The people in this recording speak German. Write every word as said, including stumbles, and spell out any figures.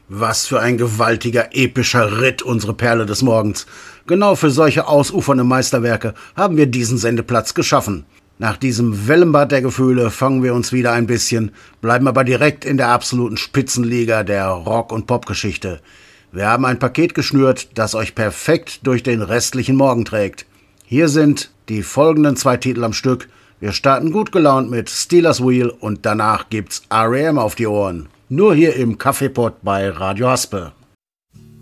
Was für ein gewaltiger, epischer Ritt, unsere Perle des Morgens. Genau für solche ausufernde Meisterwerke haben wir diesen Sendeplatz geschaffen. Nach diesem Wellenbad der Gefühle fangen wir uns wieder ein bisschen, bleiben aber direkt in der absoluten Spitzenliga der Rock- und Popgeschichte. Wir haben ein Paket geschnürt, das euch perfekt durch den restlichen Morgen trägt. Hier sind die folgenden zwei Titel am Stück. Wir starten gut gelaunt mit Steelers Wheel und danach gibt's R E M auf die Ohren. Nur hier im Kaffeepott bei Radio Haspe.